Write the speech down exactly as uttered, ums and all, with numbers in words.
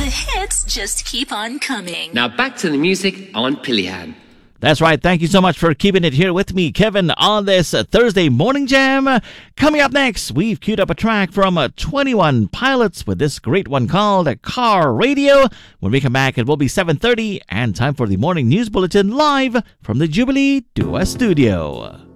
hits just keep on coming. Now back to the music on Pilihan. That's right. Thank you so much for keeping it here with me, Kevin, on this uh, Thursday morning jam. Coming up next, we've queued up a track from uh, twenty-one Pilots with this great one called Car Radio. When we come back, it will be seven thirty and time for the morning news bulletin live from the Jubilee Dua studio.